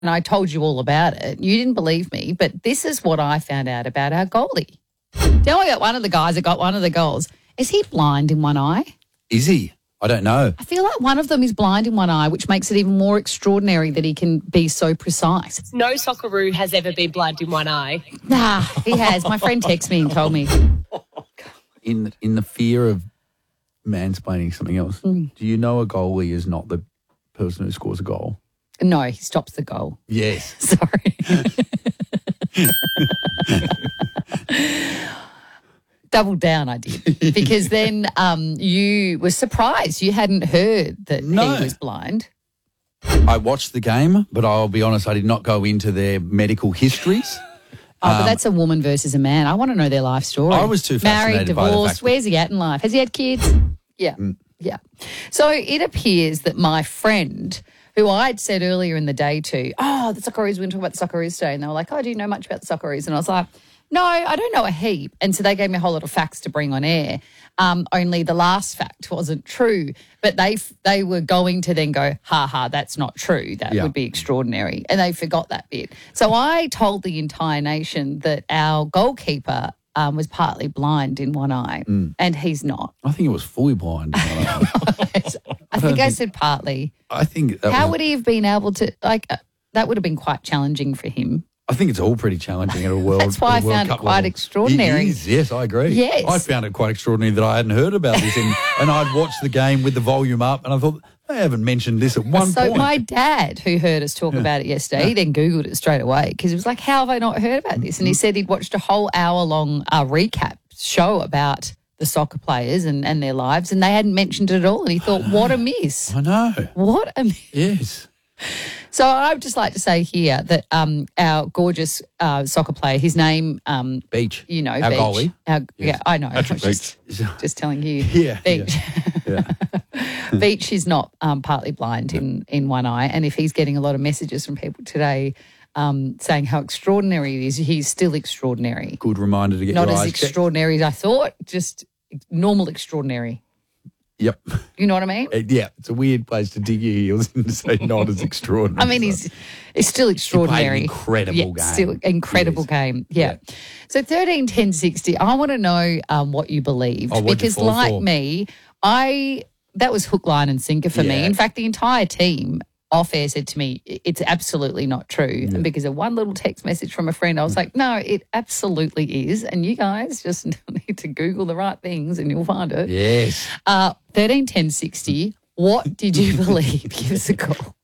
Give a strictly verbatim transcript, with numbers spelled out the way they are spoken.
and I told you all about it. You didn't believe me, but this is what I found out about our goalie. Tell me about one of the guys that got one of the goals. Is he blind in one eye? Is he? I don't know. I feel like one of them is blind in one eye, which makes it even more extraordinary that he can be so precise. No Socceroo has ever been blind in one eye. Nah, he has. My friend texted me and told me. In in the fear of mansplaining something else, Mm. do you know a goalie is not the person who scores a goal? No, he stops the goal. Yes. Sorry. Double down, I did. Because then um, you were surprised. You hadn't heard that No. he was blind. I watched the game, but I'll be honest, I did not go into their medical histories. Oh, but Um, that's a woman versus a man. I want to know their life story. I was too fascinated Married, by the divorced. fact that- Where's he at in life? Has he had kids? Yeah. Mm. Yeah. So it appears that my friend, who I'd said earlier in the day to, oh, the Socceroos, we're going to talk about the Socceroos today. And they were like, oh, do you know much about the Socceroos? And I was like, no, I don't know a heap. And so they gave me a whole lot of facts to bring on air. Um, only the last fact wasn't true. But they they were going to then go, ha ha, that's not true. That Yeah. would be extraordinary. And they forgot that bit. So I told the entire nation that our goalkeeper um, was partly blind in one eye, and he's not. I think it was fully blind. I think I said partly. I think that How was, would he have been able to, like, uh, that would have been quite challenging for him. I think it's all pretty challenging at a world. That's why at a I World found it Cup quite level. extraordinary. It is, yes, I agree. Yes. I found it quite extraordinary that I hadn't heard about this, and, and I'd watched the game with the volume up, and I thought they haven't mentioned this at one So point. my dad, who heard us talk about it yesterday, he then Googled it straight away because he was like, how have I not heard about this? And he said he'd watched a whole hour-long uh, recap show about the soccer players and, and their lives, and they hadn't mentioned it at all. And he thought, what a miss. I know. What a miss. Yes. So I would just like to say here that um, our gorgeous uh, soccer player, his name, um, Beach. you know, Our Beach. goalie. Our, Yes. Yeah, I know. Patrick I was just, just telling you. Yeah, Beach. Yeah. Beach is not um, partly blind in, in one eye. And if he's getting a lot of messages from people today um, saying how extraordinary it is, he's still extraordinary. Good reminder to get Not your as eyes checked. extraordinary as I thought, just normal extraordinary. Yep. You know what I mean? Uh, Yeah, it's a weird place to dig your heels in to say not as extraordinary. I mean, he's he's still extraordinary. incredible yeah, game. Still incredible Yes. game. Yeah. Yeah. So thirteen ten sixty. I want to know um, what you believed Oh, what'd you because, fall like for? me, I that was hook, line, and sinker for me. Yeah. In fact, the entire team off air said to me, "It's absolutely not true." And because of one little text message from a friend, I was like, "No, it absolutely is." And you guys just need to Google the right things, and you'll find it. Yes. Uh, thirteen ten sixty. What did you believe? Give us a call.